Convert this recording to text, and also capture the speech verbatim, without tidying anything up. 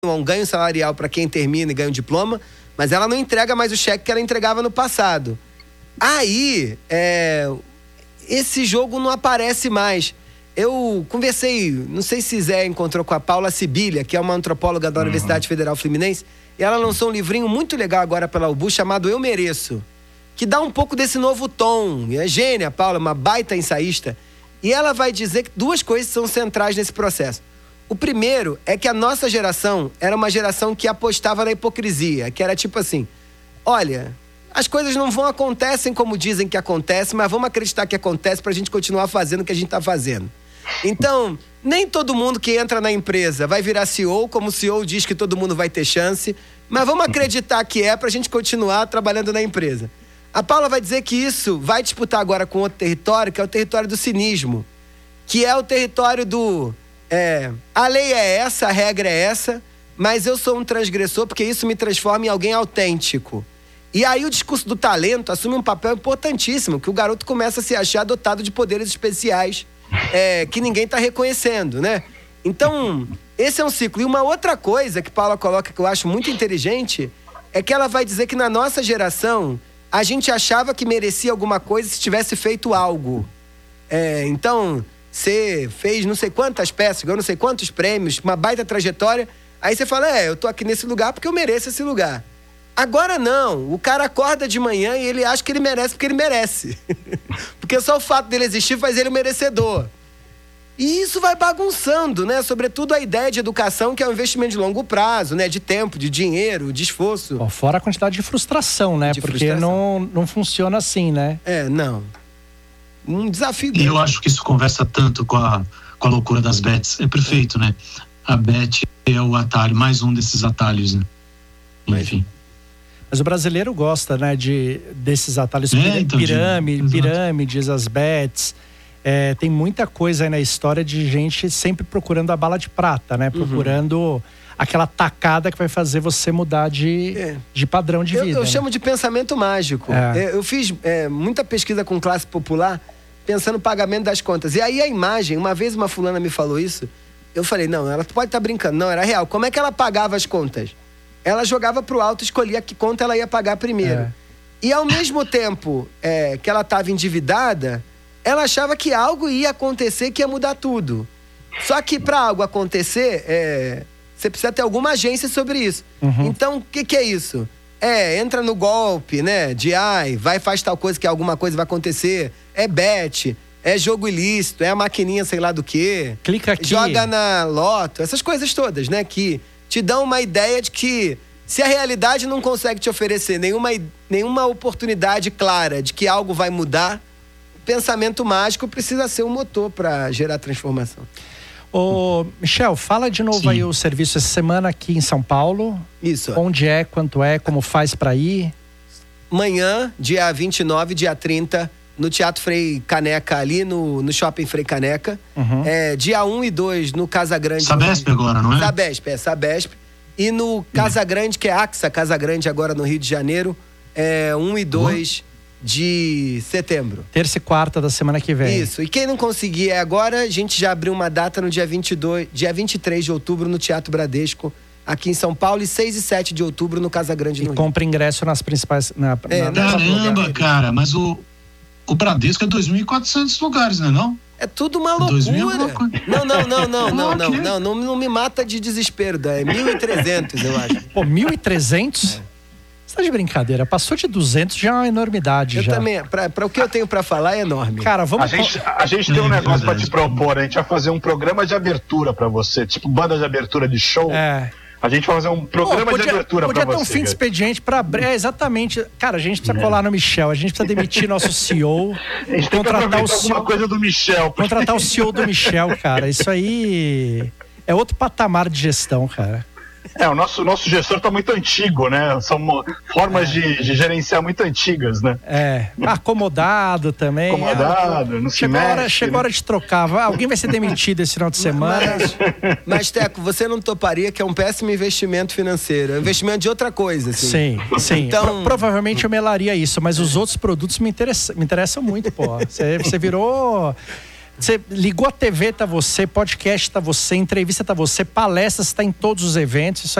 um ganho salarial para quem termina e ganha um diploma, mas ela não entrega mais o cheque que ela entregava no passado. Aí, é, esse jogo não aparece mais. Eu conversei, não sei se Zé encontrou com a Paula Sibilha, que é uma antropóloga da Universidade uhum. Federal Fluminense, e ela lançou um livrinho muito legal agora pela U B U, chamado Eu Mereço, que dá um pouco desse novo tom. É gênia, a Paula, uma baita ensaísta. E ela vai dizer que duas coisas são centrais nesse processo. O primeiro é que a nossa geração era uma geração que apostava na hipocrisia, que era tipo assim, olha, as coisas não vão acontecem como dizem que acontecem, mas vamos acreditar que acontece pra gente continuar fazendo o que a gente tá fazendo. Então, nem todo mundo que entra na empresa vai virar C E O, como o C E O diz que todo mundo vai ter chance, mas vamos acreditar que é pra gente continuar trabalhando na empresa. A Paula vai dizer que isso vai disputar agora com outro território, que é o território do cinismo, que é o território do... É, a lei é essa, a regra é essa, mas eu sou um transgressor porque isso me transforma em alguém autêntico. E aí o discurso do talento assume um papel importantíssimo, que o garoto começa a se achar dotado de poderes especiais é, que ninguém está reconhecendo, né? Então, esse é um ciclo. E uma outra coisa que Paula coloca que eu acho muito inteligente é que ela vai dizer que na nossa geração a gente achava que merecia alguma coisa se tivesse feito algo. É, então... Você fez não sei quantas peças, ganhou não sei quantos prêmios, uma baita trajetória. Aí você fala, é, eu tô aqui nesse lugar porque eu mereço esse lugar. Agora não, o cara acorda de manhã e ele acha que ele merece porque ele merece. Porque só o fato dele existir faz ele um merecedor. E isso vai bagunçando, né? Sobretudo a ideia de educação, que é um investimento de longo prazo, né? De tempo, de dinheiro, de esforço. Bom, fora a quantidade de frustração, né? De porque frustração. Não, não funciona assim, né? É, não. Um desafio. E eu acho que isso conversa tanto com a, com a loucura das bets. É perfeito, né? A bet é o atalho, mais um desses atalhos, né? Enfim. Mas o brasileiro gosta, né, de, desses atalhos, é, então, pirâmide, de, pirâmides, as bets. É, tem muita coisa aí na história de gente sempre procurando a bala de prata, né? Procurando uhum. aquela tacada que vai fazer você mudar de, é. de padrão de eu, vida. Eu né? chamo de pensamento mágico. É. Eu fiz é, muita pesquisa com classe popular pensando no pagamento das contas. E aí a imagem, uma vez uma fulana me falou isso, eu falei, não, ela pode estar brincando. Não, era real. Como é que ela pagava as contas? Ela jogava pro alto, escolhia que conta ela ia pagar primeiro. É. E ao mesmo tempo é, que ela estava endividada, ela achava que algo ia acontecer que ia mudar tudo. Só que para algo acontecer, é, você precisa ter alguma agência sobre isso. Uhum. Então, o que, que é isso? É, entra no golpe, né? De ai, vai faz tal coisa que alguma coisa vai acontecer. É bet, é jogo ilícito, é a maquininha sei lá do quê. Clica aqui. Joga na loto, essas coisas todas, né? Que te dão uma ideia de que se a realidade não consegue te oferecer nenhuma, nenhuma oportunidade clara de que algo vai mudar, o pensamento mágico precisa ser um motor para gerar transformação. Ô, Michel, fala de novo Sim. aí o serviço essa semana aqui em São Paulo. Isso. Onde é, quanto é, como faz para ir? Amanhã, dia vinte e nove, dia trinta, no Teatro Frei Caneca, ali no, no Shopping Frei Caneca. Uhum. É, dia um e dois, no Casa Grande. Sabesp no... agora, não é? Sabesp, é, Sabesp. E no Casa Grande, que é A X A Casa Grande, agora no Rio de Janeiro, é um e dois de setembro. Terça e quarta da semana que vem. Isso. E quem não conseguir é agora, a gente já abriu uma data no dia vinte e dois, dia vinte e três de outubro, no Teatro Bradesco, aqui em São Paulo, e seis e sete de outubro no Casa Grande, no Rio. E compra ingresso nas principais... Na, é, na, caramba, na... cara, mas o, o Bradesco é dois mil e quatrocentos lugares, não é não? É tudo uma loucura. Não, não, não, não, não, não, não, não, não me mata de desespero, é mil e trezentos, eu acho. Pô, mil e trezentos? É. Você tá de brincadeira, passou de duzentos, já é uma enormidade. Eu já. também, pra, pra o que eu tenho pra falar é enorme. Cara, vamos... A gente, a gente tem um negócio pra te propor, a gente vai fazer um programa de abertura pra você, tipo banda de abertura de show. É. A gente vai fazer um programa Pô, podia, de abertura pra você. Podia ter um fim de expediente pra... É, exatamente. Cara, a gente precisa é. colar no Michel, a gente precisa demitir nosso C E O. A gente tem que aproveitar o alguma coisa do Michel. Porque... Contratar o C E O do Michel, cara. Isso aí é outro patamar de gestão, cara. É, o nosso, nosso gestor tá muito antigo, né? São formas é. de, de gerenciar muito antigas, né? É, acomodado também. Acomodado, é, não se chegou mexe. A hora, chegou a hora de trocar. Alguém vai ser demitido esse final de semana. Mas, mas, Teco, você não toparia que é um péssimo investimento financeiro. É um investimento de outra coisa, assim. Sim, sim. Então... Pro, provavelmente eu melaria isso, mas os outros produtos me interessam, me interessam muito, pô. Você, você virou... Você ligou a T V, tá você, podcast tá você, entrevista tá você, palestra, você tá em todos os eventos. Isso